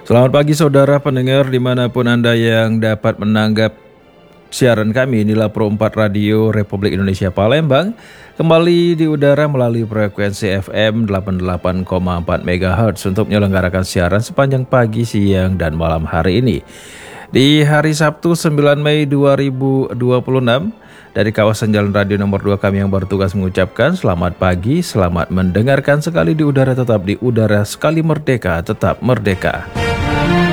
Selamat pagi saudara pendengar dimanapun Anda yang dapat menanggap siaran kami. Inilah Pro 4 Radio Republik Indonesia Palembang. Kembali di udara melalui frekuensi FM 88,4 MHz untuk menyelenggarakan siaran sepanjang pagi, siang, dan malam hari ini. Di hari Sabtu 9 Mei 2026, dari kawasan Jalan Radio nomor 2 kami yang bertugas mengucapkan selamat pagi, selamat mendengarkan sekali di udara, tetap di udara, sekali merdeka, tetap merdeka.